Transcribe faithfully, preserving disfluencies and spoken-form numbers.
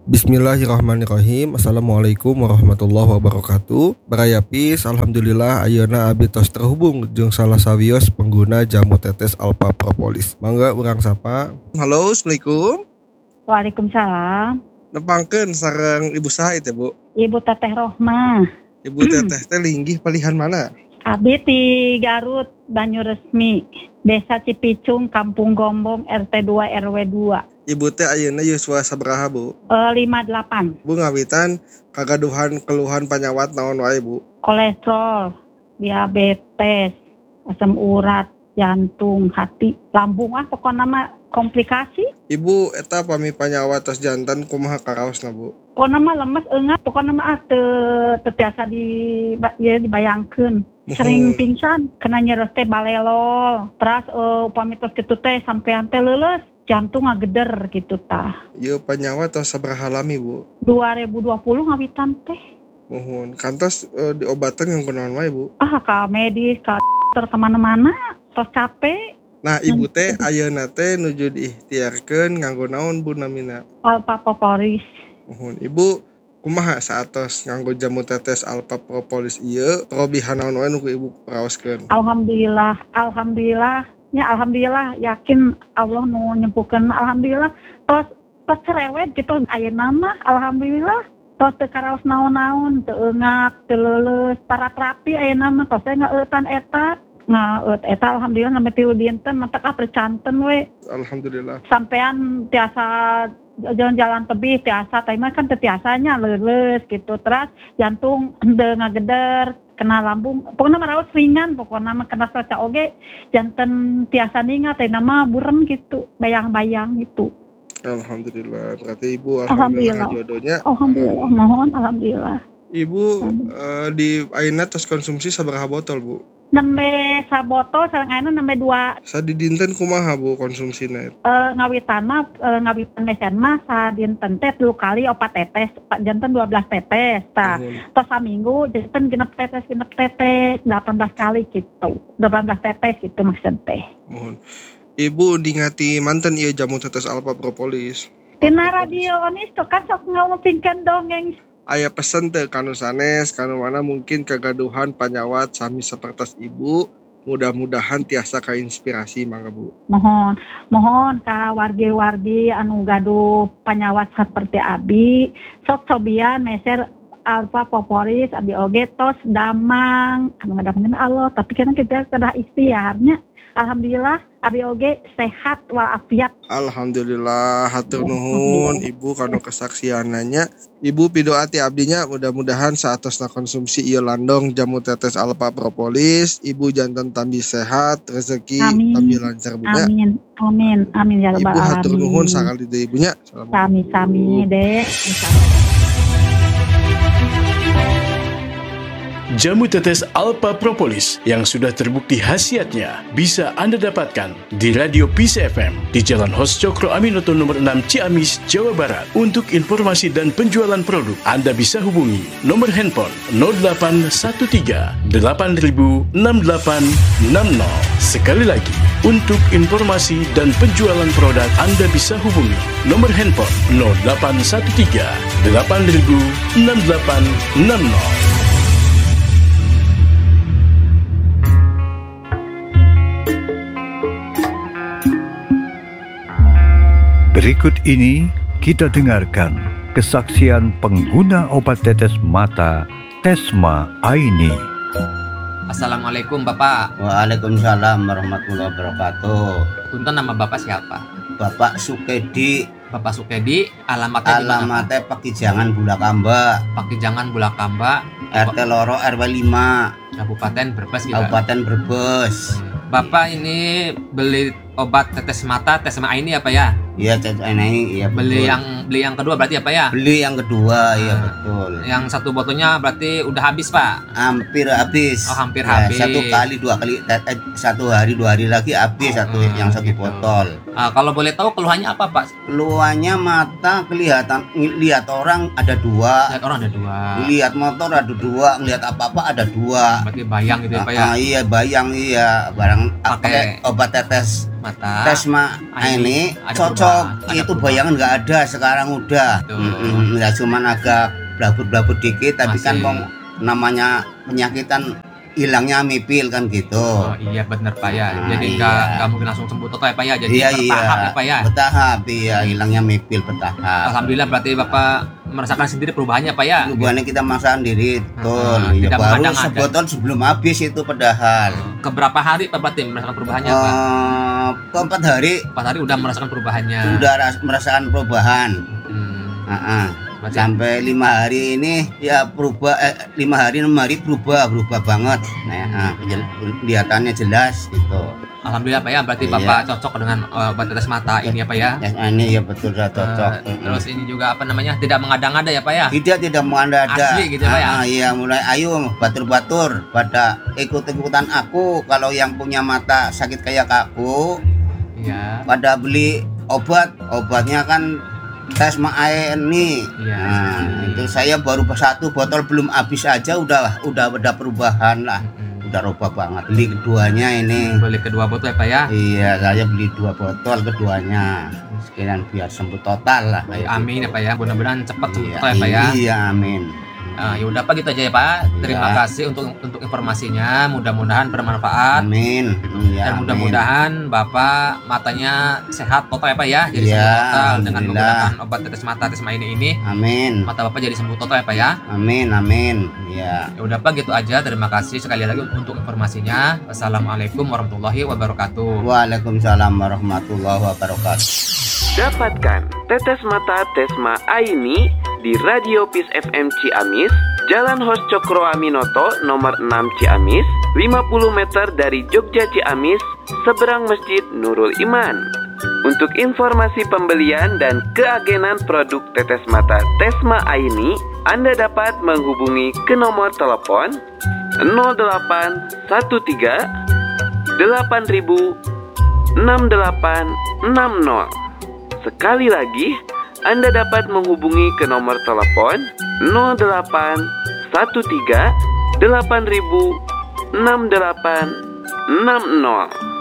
Bismillahirrahmanirrahim. Assalamualaikum warahmatullahi wabarakatuh. Barayapis, alhamdulillah ayeuna abdi tos terhubung jeung salah sawios pengguna jamu tetes Alpha Propolis. Mangga urang sapa. Halo, assalamualaikum. Waalaikumsalam. Nepangkeun sareng Ibu saha teh, Bu? Ibu Teteh Rohmah. Ibu Teteh teh linggih palihan mana? Abdi di Garut, Banyuresmi, Desa Cipicung, Kampung Gombong, R T dua R W dua. Ibu teh ayeuna yuswa sabaraha, Bu? Uh, lima puluh delapan. Bu ngawitan kagaduhan keluhan panyawat naon wae, Bu? Kolesterol, diabetes, asam urat, jantung, hati, lambung ah pokoknya mah komplikasi. Ibu eta pami panyawat tos jantan kumaha karaosna, Bu? Pokoknya mah lemes eungat, pokoknya mah teu teu tiasa di ya dibayangkeun. Sering pingsan, kena nyeres teh balelol. Terus uh, upami tos kitu teh sampean teh leuleus, jantung ngageder gitu tah. Ieu panyawat tos sabaraha lami, Bu? dua ribu dua puluh ngawitan teh. Mohon kantos uh, diobaten yang kunaon wae, Bu? Ah ka medis, ka dokter kemana-mana, tos capek. Nah, Ibu teh ayeuna teh nuju diikhtiarkeun nganggo naon, Bu, namina? Alpha Propolis. Mohon Ibu kumaha saatos nganggo jamu tetes Alpha Propolis ieu probihan naon wae nu Ibu raoskeun? Alhamdulillah, alhamdulillah. Ya alhamdulillah yakin Allah nu nyempuhkeun, alhamdulillah. Tos tos cerewet gitu ayeuna mah alhamdulillah. Tos teu karaos naon-naon, teu eungap, teu leuleus, para terapi ayeuna mah tos ngaeutan eta. Ngaeut eta alhamdulillah sampai tilu dinten mata ka percanten we. Alhamdulillah. Sampean tiasa jalan-jalan tebih tiasa, tapi mah kan teu tiasanya leuleus gitu. Terus jantung henteu ngageder, kena lambung, pokoknya mah raos ringan, pokoknya mah kena saca oge janten tiasa ningat teh nama burem gitu, bayang-bayang gitu. Alhamdulillah, berarti Ibu alhamdulillah, alhamdulillah. Jodohnya. Alhamdulillah, mohon alhamdulillah. Ibu uh, di ayeuna tos konsumsi sabaraha botol, Bu? Nembe sabotol sareng ayeuna nembe dua. Sadidinten kumaha, Bu, konsumsina? Eh uh, ngawitan mah uh, ngawitan mesen mah sadinten teh tilu kali opat tetes, janten dua belas tetes tah. Hmm. Tos saminggu janten genep tetes genep tetes delapan belas kali gitu. delapan belas tetes gitu maksud teh. Mohon. Ibu dingati manten ieu jamu tetes Alpha Propolis. Tina radio onis tuh kan sok ngomongkeun dongeng. Aya pesen teh kanu sanes, kanu mana mungkin kagaduhan panyawat sami sapertos Ibu, mudah-mudahan tiasa kainspirasi mangga, Bu. Mohon, mohon ka wargi-wargi anu gaduh panyawat seperti abi, sok cobian meser Alpha Propolis abi oge tos damang, anu ngadamkeun Allah, tapi kan kita kedah ikhtiarnya. Alhamdulillah abi oge sehat walafiat. Alhamdulillah, hatur nuhun Ibu kanu kesaksiananya. Ibu pidoati abdinya mudah-mudahan saatosna konsumsi ieu landong jamu tetes Alpha Propolis, Ibu janten tambi sehat, rezeki tambi lancar bunya. Amin. Amin. Amin ya rabbal alamin. Ibu hatur nuhun sakali deui Ibunya. Sami-sami deh. Jamu tetes Alpha Propolis yang sudah terbukti khasiatnya bisa Anda dapatkan di Radio Peace F M di Jalan Hos Cokro Aminoto nomor enam Ciamis, Jawa Barat. Untuk informasi dan penjualan produk, Anda bisa hubungi nomor handphone nol delapan satu tiga delapan nol enam delapan enam nol. Sekali lagi, untuk informasi dan penjualan produk, Anda bisa hubungi nomor handphone nol delapan satu tiga delapan nol enam delapan enam nol. Berikut ini kita dengarkan kesaksian pengguna obat tetes mata Tesma Aini. Assalamualaikum Bapak. Waalaikumsalam warahmatullahi wabarakatuh. Punten, nama Bapak siapa? Bapak Sukedi. Bapak Sukedi, alamatnya alamatnya Pakijangan Bulakamba. Pakijangan Bulakamba, R T loro R W lima, Kabupaten Brebes gitu. Kabupaten Brebes. Bapak ini beli obat tetes mata Tesma Aini apa ya? Iya, tetes Aini, iya betul. Beli yang beli yang kedua berarti apa ya? Beli yang kedua, iya nah, betul. Yang satu botolnya berarti udah habis, Pak? Hampir habis. Oh, hampir ya, habis. Satu kali, dua kali, eh, satu hari, dua hari lagi habis oh, satu hmm, yang satu gitu. Botol. Uh, kalau boleh tahu keluhannya apa, Pak? Keluhannya mata kelihatan, lihat orang ada dua. Lihat orang ada dua. Lihat motor ada dua, lihat apa-apa ada dua. Berarti bayang gitu ya, Pak ya? Ah, iya, bayang iya, barang pakai obat tetes mata Tesma Aini, ini ada cocok. perubahan, ada Itu perubahan. bayangan nggak ada sekarang udah. Betul. Mm-mm, ya cuman agak blabut-blabut dikit, tapi Masih. kan mau namanya penyakitan hilangnya mipil kan gitu. Oh iya benar Pak ya. Nah, Jadi iya. nggak nggak mungkin langsung sembuh total ya Pak ya. Jadi iya bertahap iya ya Pak ya. bertahap iya hilangnya mipil bertahap. Alhamdulillah berarti Bapak merasakan sendiri perubahannya Pak ya. Perubahannya kita masakan diri betul. Ah, Ya, tidak baru mengada-ngada. sebotol sebelum habis itu padahal. Keberapa hari Pak berarti merasakan perubahannya Pak? Eh, keempat hari Empat hari udah merasakan perubahannya. udah ras- merasakan perubahan. Hmm, Ah, ah. berarti Sampai lima hari ini ya berubah eh, lima hari enam hari berubah berubah banget. Nah, ah, jel- kelihatannya jelas gitu. Alhamdulillah Pak ya. Berarti Iya. Bapak cocok dengan uh, obat tetes mata ini ya Pak ya. Ya, ini ya betul sudah cocok. Eh, terus ini juga apa namanya tidak mengada-ngada ya Pak ya. Tidak tidak mau anda ada. Asli gitu, Pak, ya? Ah, iya mulai ayo batur-batur pada ikut-ikutan aku kalau yang punya mata sakit kayak aku Iya. pada beli obat obatnya kan Tesma ini. Iya. Nah, itu saya baru satu botol belum habis aja udah udah ada perubahan lah. Mm-mm. Udah rubah banget. Beli keduanya ini. Beli kedua botol ya Pak ya. Iya, saya beli dua botol keduanya. Sekalian biar sembuh total lah. Baik, kayak amin ya gitu. Pak ya. Mudah-mudahan cepat sembuh Iya, total ya Pak ya. iya, amin. Nah, ya udah Pak gitu aja ya Pak. Terima Iya. kasih untuk untuk informasinya. Mudah-mudahan bermanfaat. Amin. Iya, Dan amin. mudah-mudahan Bapak matanya sehat total ya Pak ya. Jadi Iya, sembuh total dengan alhamdulillah. menggunakan obat tetes mata Tesma ini ini. Amin. Mata Bapak jadi sembuh total ya Pak ya. Amin, amin. Iya. Ya udah Pak gitu aja. Terima kasih sekali lagi untuk informasinya. Wassalamualaikum warahmatullahi wabarakatuh. Waalaikumsalam warahmatullahi wabarakatuh. Dapatkan tetes mata Tesma Aini di Radio Peace F M Ciamis, Jalan Hos Cokro Aminoto nomor enam Ciamis, lima puluh meter dari Jogja Ciamis, seberang Masjid Nurul Iman. Untuk informasi pembelian dan keagenan produk tetes mata Tesma Aini, Anda dapat menghubungi ke nomor telepon nol delapan satu tiga delapan ribu enam delapan enam nol. Sekali lagi, Anda dapat menghubungi ke nomor telepon nol delapan satu tiga delapan ribu enam delapan enam nol.